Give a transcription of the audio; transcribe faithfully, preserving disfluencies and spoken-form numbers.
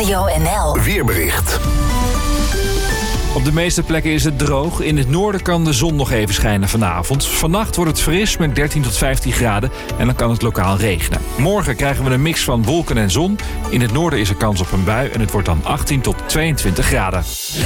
Radio N L Weerbericht. Op de meeste plekken is het droog. In het noorden kan de zon nog even schijnen vanavond. Vannacht wordt het fris met dertien tot vijftien graden en dan kan het lokaal regenen. Morgen krijgen we een mix van wolken en zon. In het noorden is er kans op een bui en het wordt dan achttien tot tweeëntwintig graden.